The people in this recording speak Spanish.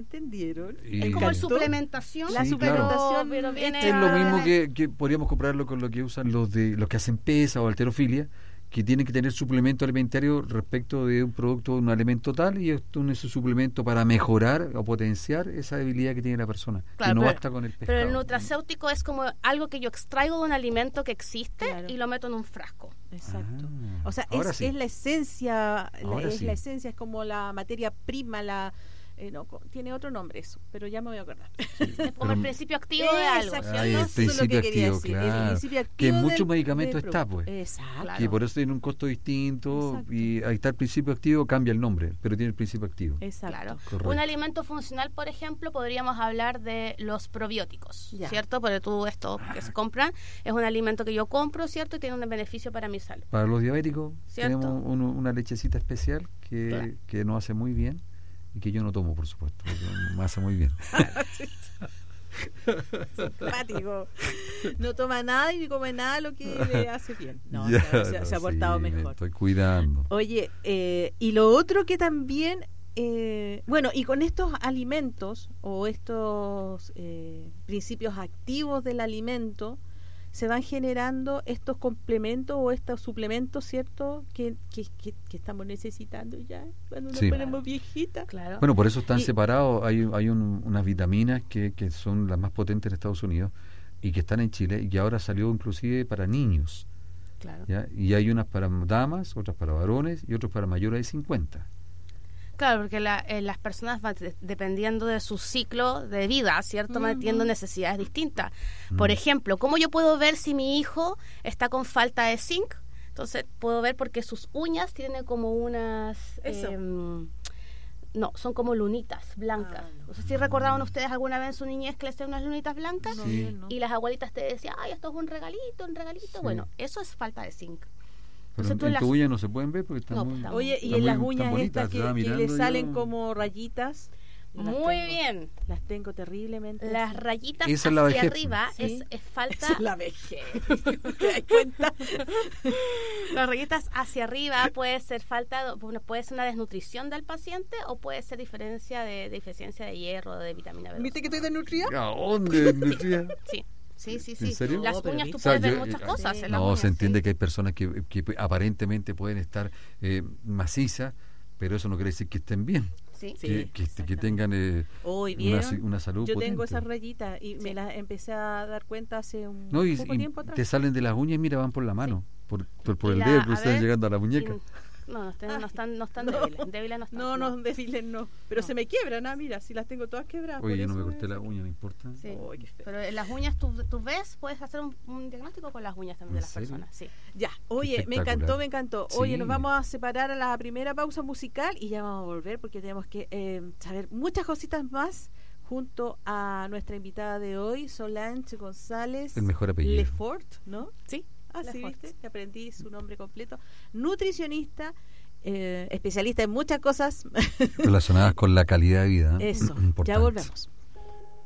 ¿entendieron? Es como suplementación. La suplementación, pero viene Es lo mismo que podríamos comprarlo con lo que usan los que hacen pesa o halterofilia, que tienen que tener suplemento alimentario respecto de un producto, un alimento tal, y esto es un suplemento para mejorar o potenciar esa debilidad que tiene la persona, claro, que no pero, basta con el pescado. Pero el nutracéutico es como algo que yo extraigo de un alimento que existe y lo meto en un frasco. Exacto. O sea, sí. es la esencia, sí. la esencia, es como la materia prima, no, tiene otro nombre eso, pero ya me voy a acordar. Es como el principio activo de algo. El principio activo, claro. El principio activo que en muchos medicamentos está, pues. Exacto. Claro. Que por eso tiene un costo distinto. Y ahí está el principio activo, cambia el nombre, pero tiene el principio activo. Exacto. Claro. Un alimento funcional, por ejemplo, podríamos hablar de los probióticos, ¿cierto? Porque esto que se compran es un alimento que yo compro, ¿cierto? Y tiene un beneficio para mi salud. Para los diabéticos, ¿cierto? tenemos una lechecita especial que nos hace muy bien. Y que yo no tomo, por supuesto, me hace muy bien. Simpático. No toma nada y ni come nada lo que le hace bien. No, se ha portado mejor. Me estoy cuidando. Oye, y lo otro que también, bueno, y con estos alimentos o estos principios activos del alimento, se van generando estos complementos o estos suplementos, ¿cierto? Que estamos necesitando ya cuando nos ponemos viejitas. Claro. Bueno, por eso están separados. Hay unas vitaminas que son las más potentes en Estados Unidos y que están en Chile y que ahora salió inclusive para niños. Claro. ¿Ya? Y hay unas para damas, otras para varones y otras para mayores de 50. Claro, porque las personas van dependiendo de su ciclo de vida, ¿cierto? Van teniendo necesidades distintas. Por ejemplo, ¿cómo yo puedo ver si mi hijo está con falta de zinc? Entonces, puedo ver porque sus uñas tienen como unas... no, son como lunitas blancas. No sé si recordaban ustedes alguna vez en su niñez que les hacían unas lunitas blancas y las abuelitas te decían, ay, esto es un regalito. Sí. Bueno, eso es falta de zinc. Pero en tu uña no se pueden ver porque están muy... Oye, y en las uñas estas que le salen como rayitas. Muy bien. Las tengo terriblemente. Las rayitas hacia arriba es falta... Es la vejez. ¿Te das cuenta? Las rayitas hacia arriba puede ser falta, puede ser una desnutrición del paciente o puede ser deficiencia de hierro o de vitamina B12. ¿Viste que estoy desnutrida? ¿A dónde desnutrida? Sí. Sí. ¿En serio? Las uñas tú puedes ver muchas cosas. En las uñas, se entiende que hay personas que aparentemente pueden estar macizas, pero eso no quiere decir que estén bien. Sí. Que tengan una salud Yo potente. tengo esas rayitas y me las empecé a dar cuenta hace un poco tiempo atrás. Te salen de las uñas y mira, van por la mano, por el la, dedo que están llegando a la muñeca. No están débiles. Débiles no están. No, débiles no. Pero se me quiebran, mira, si las tengo todas quebradas. Oye, yo no me corté la uña, no importa. Sí. Pero en las uñas tú ves, puedes hacer un diagnóstico con las uñas también de las personas. Sí. Ya, oye, me encantó. Oye, nos vamos a separar a la primera pausa musical y ya vamos a volver porque tenemos que saber muchas cositas más junto a nuestra invitada de hoy, Solange González. El mejor apellido. Lefort, ¿no? Sí. Así viste, que aprendí su nombre completo. Nutricionista, especialista en muchas cosas relacionadas con la calidad de vida. Eso, importante. ya volvemos.